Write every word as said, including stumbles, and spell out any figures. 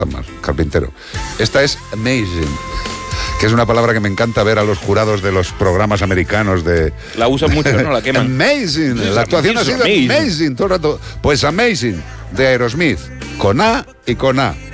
carpintero. Esta es amazing, que es una palabra que me encanta ver a los jurados de los programas americanos de... La usan mucho, ¿no? La queman. Amazing, Sí, la actuación ha sido amazing. amazing todo el rato. Pues Amazing, de Aerosmith, con A y con A.